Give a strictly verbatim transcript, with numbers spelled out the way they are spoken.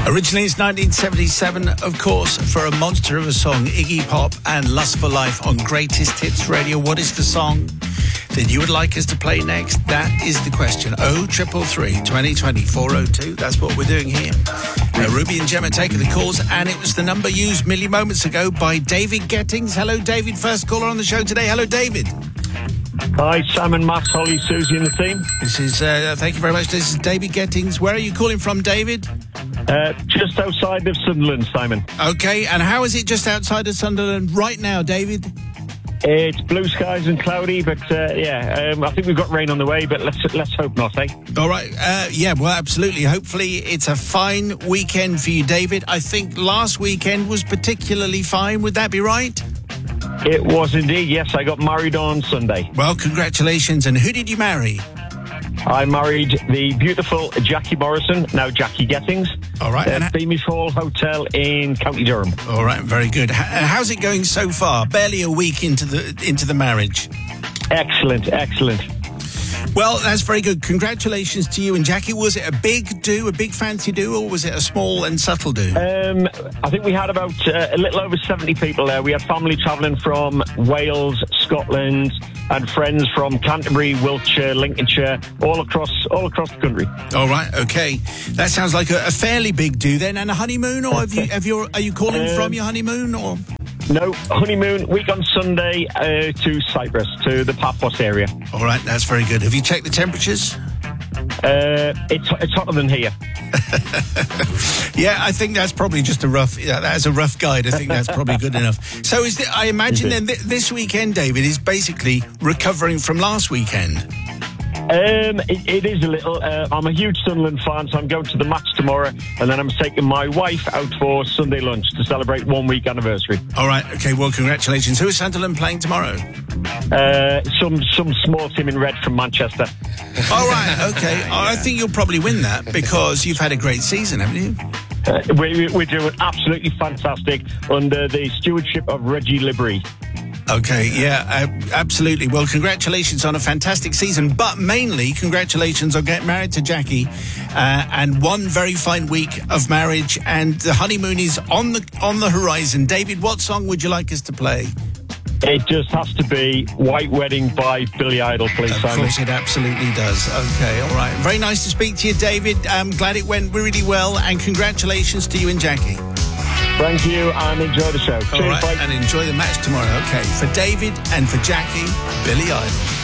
Originally, it's nineteen seventy-seven, of course, for a monster of a song, Iggy Pop and Lust for Life on Greatest Hits Radio. What is the song that you would like us to play next? That is the question. oh triple three, twenty twenty, four oh two. That's what we're doing here. Uh, Ruby and Gemma taking the calls, and it was the number used milli moments ago by David Gettings. Hello, David. First caller on the show today. Hello, David. Hi, Simon, Matt, Holly, Susie and the team. This is, uh, thank you very much. This is David Gettings. Where are you calling from, David? Uh, just outside of Sunderland, Simon. Okay, and how is it just outside of Sunderland right now, David? It's blue skies and cloudy, but uh, yeah, um, I think we've got rain on the way, but let's let's hope not, eh? All right, uh, yeah, well, absolutely. Hopefully it's a fine weekend for you, David. I think last weekend was particularly fine. Would that be right? It was indeed, yes. I got married on Sunday. Well, congratulations. And who did you marry? I married the beautiful Jackie Morrison, now Jackie Gettings. All right. At Beamish Hall Hotel in County Durham. All right, very good. H- how's it going so far? Barely a week into the into the marriage. Excellent, excellent. Well, that's very good. Congratulations to you and Jackie. Was it a big do, a big fancy do, or was it a small and subtle do? Um, I think we had about uh, a little over seventy people there. We had family travelling from Wales, Scotland, and friends from Canterbury, Wiltshire, Lincolnshire, all across all across the country. All right, okay. That sounds like a, a fairly big do then. And a honeymoon, or have you have you are you calling um, from your honeymoon, or? No, honeymoon, week on Sunday uh, to Cyprus, to the Paphos area. All right, that's very good. Have you checked the temperatures? Uh, it's it's hotter than here. Yeah, I think that's probably just a rough. Yeah, that's a rough guide. I think that's probably good enough. So, is the, I imagine then th- this weekend, David, is basically recovering from last weekend. Um, it, it is a little. Uh, I'm a huge Sunderland fan, so I'm going to the match tomorrow, and then I'm taking my wife out for Sunday lunch to celebrate one week anniversary. All right. Okay. Well, congratulations. Who is Sunderland playing tomorrow? Uh, some some small team in red from Manchester. All right. Okay. I think you'll probably win that because you've had a great season, haven't you? Uh, we, we're doing absolutely fantastic under the stewardship of Reggie Libri. Okay, yeah, uh, absolutely. Well, congratulations on a fantastic season, but mainly congratulations on getting married to Jackie uh, and one very fine week of marriage, and the honeymoon is on the on the horizon. David, what song would you like us to play? It just has to be White Wedding by Billy Idol, please, Of Simon. course it absolutely does. Okay, all right. Very nice to speak to you, David. I'm glad it went really well, and congratulations to you and Jackie. Thank you, and enjoy the show. All Cheers, right, bye. and enjoy the match tomorrow. Okay, for David and for Jackie, Billy Idol.